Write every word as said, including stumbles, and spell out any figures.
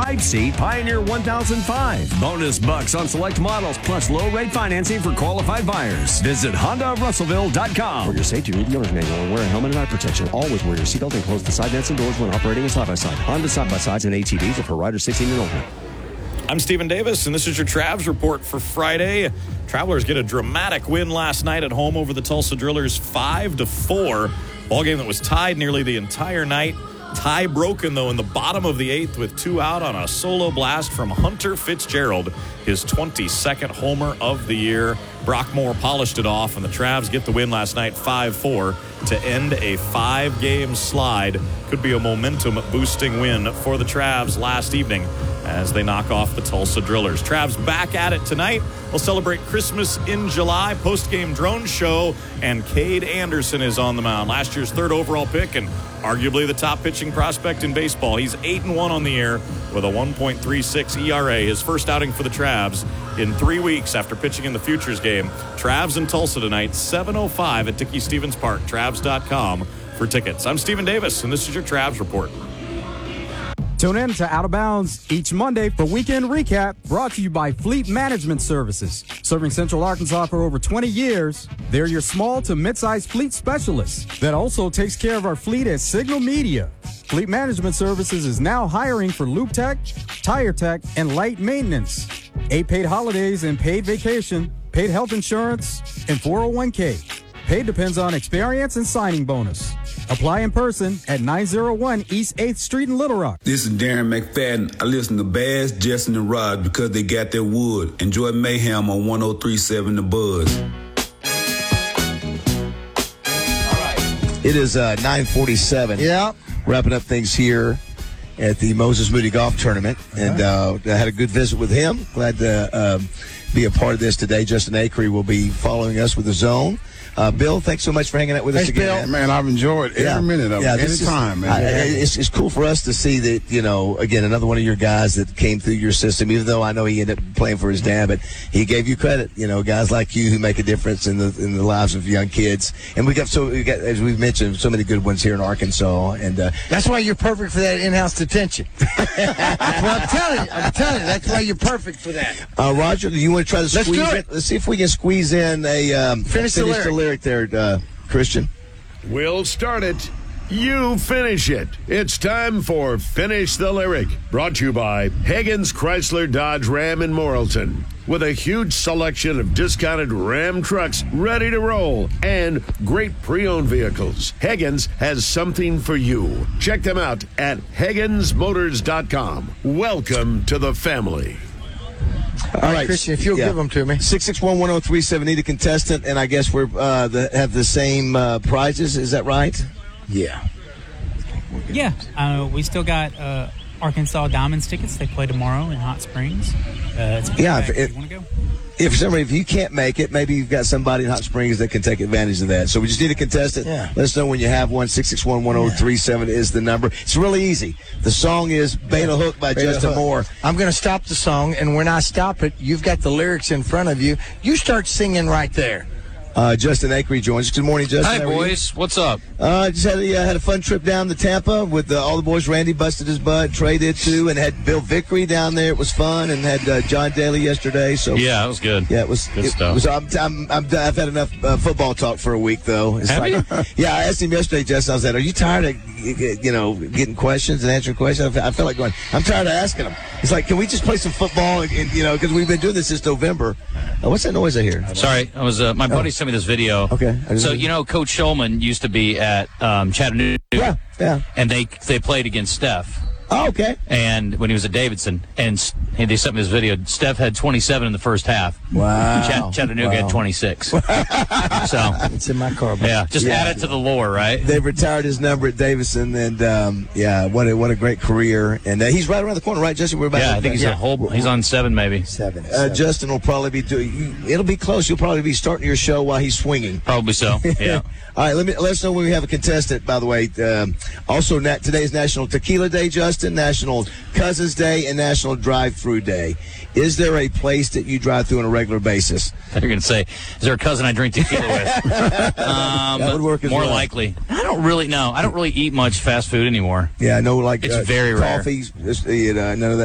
Pipe seat, Pioneer one thousand five. Bonus bucks on select models, plus low rate financing for qualified buyers. Visit Honda of Russellville dot com. For your safety, read the owner's manual and wear a helmet and eye protection. Always wear your seatbelt and close the side vents and doors when operating a side-by-side. Honda side-by-sides and A T Vs are for riders sixteen and older. I'm Stephen Davis, and this is your Travs report for Friday. Travelers get a dramatic win last night at home over the Tulsa Drillers, five to four. Ball game that was tied nearly the entire night. Tie broken, though, in the bottom of the eighth with two out on a solo blast from Hunter Fitzgerald, his twenty-second homer of the year. Brock Moore polished it off, and the Travs get the win last night, five four, to end a five-game slide. Could be a momentum-boosting win for the Travs last evening as they knock off the Tulsa Drillers. Travs back at it tonight. We'll celebrate Christmas in July. Post-game drone show, and Cade Anderson is on the mound. Last year's third overall pick and arguably the top pitching prospect in baseball. He's eight and one on the year with a one point three six E R A. His first outing for the Travs in three weeks after pitching in the Futures game. Travs in Tulsa tonight, seven oh five at Dickey Stevens Park. Travs dot com for tickets. I'm Stephen Davis, and this is your Travs report. Tune in to Out of Bounds each Monday for Weekend Recap, brought to you by Fleet Management Services. Serving Central Arkansas for over twenty years, they're your small to mid-sized fleet specialist that also takes care of our fleet at Signal Media. Fleet Management Services is now hiring for Loop Tech, Tire Tech, and light maintenance. Eight paid holidays and paid vacation, paid health insurance, and four oh one k. Pay depends on experience and signing bonus. Apply in person at nine oh one East eighth Street in Little Rock. This is Darren McFadden. I listen to Baz, Justin, and Rod because they got their wood. Enjoy Mayhem on one oh three point seven The Buzz. All right. It is uh, nine forty-seven. Yeah. Wrapping up things here at the Moses Moody Golf Tournament. And uh, I had a good visit with him. Glad to um, be a part of this today. Justin Acree will be following us with The Zone. Uh, Bill, thanks so much for hanging out with thanks, us again. Bill. Man. man, I've enjoyed every yeah. minute of yeah, it, any time, man. I, it's, it's cool for us to see that, you know, again, another one of your guys that came through your system, even though I know he ended up playing for his dad, but he gave you credit, you know, guys like you who make a difference in the in the lives of young kids. And we got, so we got, as we've mentioned, so many good ones here in Arkansas. And uh, that's why you're perfect for that in-house detention. That's what I'm telling you. I'm telling you, that's why you're perfect for that. Uh, Roger, do you want to try to Let's squeeze do it. in? Let's see if we can squeeze in a um, finish, finish the, lyric. the lyric there, uh, Christian. We'll start it. You finish it. It's time for Finish the Lyric. Brought to you by Higgins Chrysler Dodge Ram in Morrilton. With a huge selection of discounted Ram trucks ready to roll and great pre-owned vehicles, Higgins has something for you. Check them out at Higgins Motors dot com. Welcome to the family. All right, Christian, if you'll yeah. give them to me. six six one, one oh three seven, need a contestant, and I guess we're uh, the, have the same uh, prizes. Is that right? Yeah. Yeah. Uh, we still got uh, Arkansas Diamonds tickets. They play tomorrow in Hot Springs. Uh, it's a yeah. If If, you want to go? if for some reason, if you can't make it, maybe you've got somebody in Hot Springs that can take advantage of that. So we just need a contestant. Yeah. Let us know when you have one. six six one, one oh three seven is the number. It's really easy. The song is Beta Hook by Beta Justin Hook. Moore. I'm going to stop the song, and when I stop it, you've got the lyrics in front of you. You start singing right there. Uh, Justin Acree joins us. Good morning, Justin. Hi, How are you? boys. What's up? Uh, just had a, uh, had a fun trip down to Tampa with uh, all the boys. Randy busted his butt. Trey did too, and had Bill Vickery down there. It was fun, and had uh, John Daly yesterday. So Yeah, it was good. yeah, it was Good it stuff. Was, I'm, I'm, I'm, I've had enough uh, football talk for a week, though. It's Have like, yeah, I asked him yesterday, Justin. I was like, "Are you tired of you know getting questions and answering questions?" I felt, I felt like going, "I'm tired of asking them." He's like, "Can we just play some football?" And, and you know, because we've been doing this since November. Uh, what's that noise I hear? Sorry, I was. Uh, my buddy sent me this video. Okay. So you know, Coach Shulman used to be at um, Chattanooga. Yeah, yeah. And they they played against Steph. Oh, okay. And when he was at Davidson, and, and they sent me this video. Steph had twenty-seven in the first half. Wow. Chat, Chattanooga wow. had twenty-six. So It's in my car. yeah, just Yeah. add it to the lore, right? They've retired his number at Davidson, and um, yeah, what a what a great career. And uh, he's right around the corner, right, Justin? We're about Yeah, to, I think he's a whole. He's on seven, maybe. Seven. Uh, seven. Justin will probably be doing. It'll be close. You'll probably be starting your show while he's swinging. Probably so. Yeah. All right, let me let us know when we have a contestant. By the way, um, also na- today's National Tequila Day, Justin, National Cousins Day, and National Drive-Through Day. Is there a place that you drive through on a regular basis? You're going to say, is there a cousin I drink tequila with? um, That would work as more well. likely. I don't really know. I don't really eat much fast food anymore. Yeah, I know, like It's uh, very rare. coffee, just, uh, none of that.